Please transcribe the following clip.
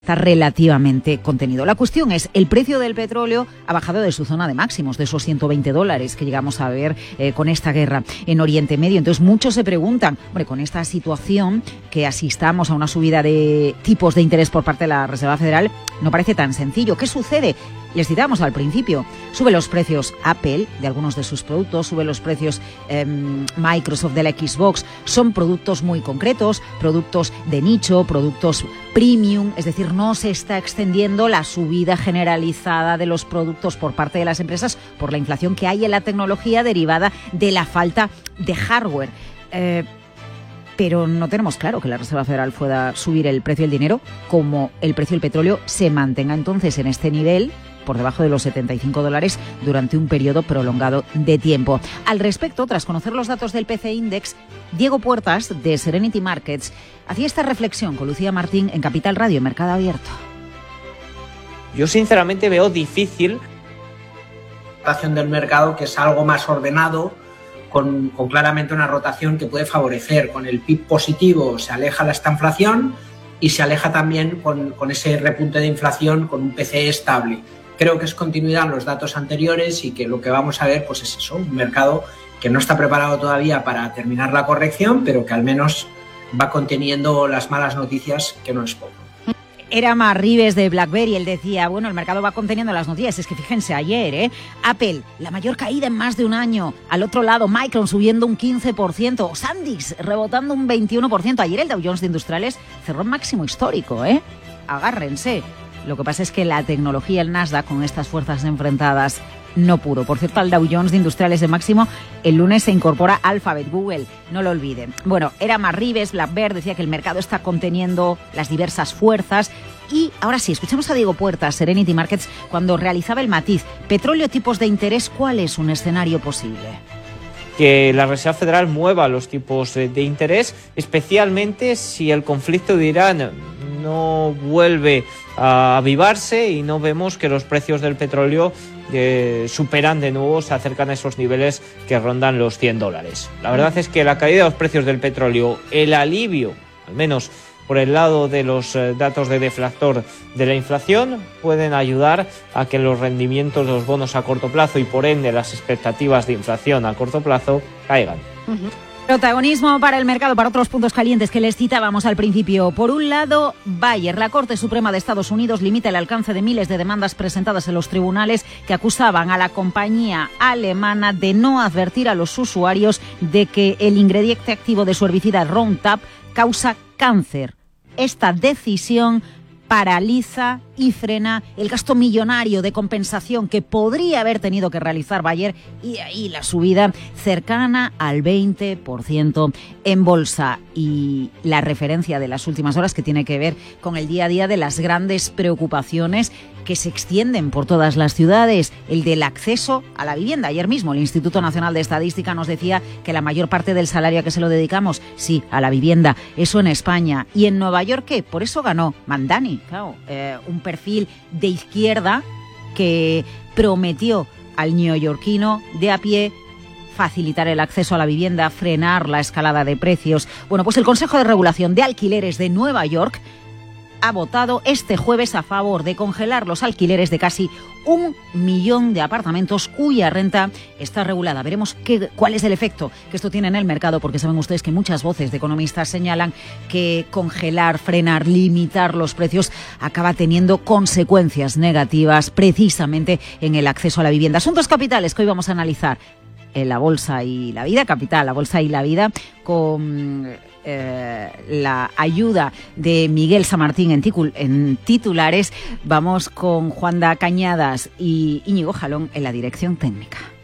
Está relativamente contenido. La cuestión es, el precio del petróleo ha bajado de su zona de máximos, de esos $120 que llegamos a ver con esta guerra en Oriente Medio. Entonces muchos se preguntan, hombre, con esta situación que asistamos a una subida de tipos de interés por parte de la Reserva Federal, no parece tan sencillo. ¿Qué sucede? Les citábamos al principio, sube los precios Apple de algunos de sus productos, sube los precios Microsoft de la Xbox, son productos muy concretos, productos de nicho, productos premium, es decir, no se está extendiendo la subida generalizada de los productos por parte de las empresas por la inflación que hay en la tecnología derivada de la falta de hardware. Pero no tenemos claro que la Reserva Federal pueda subir el precio del dinero como el precio del petróleo se mantenga entonces en este nivel por debajo de los $75 durante un periodo prolongado de tiempo. Al respecto, tras conocer los datos del PCE Index, Diego Puertas, de Serenity Markets, hacía esta reflexión con Lucía Martín en Capital Radio, Mercado Abierto. Yo sinceramente veo difícil la rotación del mercado, que es algo más ordenado, con claramente una rotación que puede favorecer. Con el PIB positivo se aleja la estanflación y se aleja también con ese repunte de inflación con un PCE estable. Creo que es continuidad en los datos anteriores y que lo que vamos a ver pues es eso, un mercado que no está preparado todavía para terminar la corrección, pero que al menos va conteniendo las malas noticias, que no es poco. Era Marribes de BlackBerry, él decía, bueno, el mercado va conteniendo las noticias, es que fíjense ayer, Apple, la mayor caída en más de un año, al otro lado Micron subiendo un 15%, Sandisk rebotando un 21%, ayer el Dow Jones de Industriales cerró en máximo histórico, agárrense. Lo que pasa es que la tecnología, el Nasdaq, con estas fuerzas enfrentadas, no pudo. Por cierto, al Dow Jones de Industriales de máximo, el lunes se incorpora Alphabet, Google, no lo olviden. Bueno, era Marribes, BlackBerry, decía que el mercado está conteniendo las diversas fuerzas. Y ahora sí, escuchamos a Diego Puertas, Serenity Markets, cuando realizaba el matiz. Petróleo, tipos de interés, ¿cuál es un escenario posible? Que la Reserva Federal mueva los tipos de interés, especialmente si el conflicto de Irán no vuelve a avivarse y no vemos que los precios del petróleo superan de nuevo, se acercan a esos niveles que rondan los $100. La verdad es que la caída de los precios del petróleo, el alivio, al menos por el lado de los datos de deflactor de la inflación, pueden ayudar a que los rendimientos de los bonos a corto plazo y por ende las expectativas de inflación a corto plazo caigan. Protagonismo para el mercado, para otros puntos calientes que les citábamos al principio. Por un lado, Bayer, la Corte Suprema de Estados Unidos limita el alcance de miles de demandas presentadas en los tribunales que acusaban a la compañía alemana de no advertir a los usuarios de que el ingrediente activo de su herbicida Roundup causa cáncer. Esta decisión paraliza y frena el gasto millonario de compensación que podría haber tenido que realizar Bayer, y de ahí la subida cercana al 20% en bolsa. Y la referencia de las últimas horas, que tiene que ver con el día a día de las grandes preocupaciones que se extienden por todas las ciudades, el del acceso a la vivienda. Ayer mismo el Instituto Nacional de Estadística nos decía que la mayor parte del salario a que se lo dedicamos, sí, a la vivienda. Eso en España. ¿Y en Nueva York qué? Por eso ganó Mandani, claro, un perfil de izquierda que prometió al neoyorquino de a pie facilitar el acceso a la vivienda, frenar la escalada de precios. Bueno, pues el Consejo de Regulación de Alquileres de Nueva York ha votado este jueves a favor de congelar los alquileres de casi 1 millón de apartamentos cuya renta está regulada. Veremos cuál es el efecto que esto tiene en el mercado, porque saben ustedes que muchas voces de economistas señalan que congelar, frenar, limitar los precios acaba teniendo consecuencias negativas precisamente en el acceso a la vivienda. Asuntos capitales que hoy vamos a analizar en la Bolsa y la Vida, Capital, la Bolsa y la Vida, con la ayuda de Miguel Samartín en titulares. Vamos con Juanda Cañadas y Íñigo Jalón en la dirección técnica.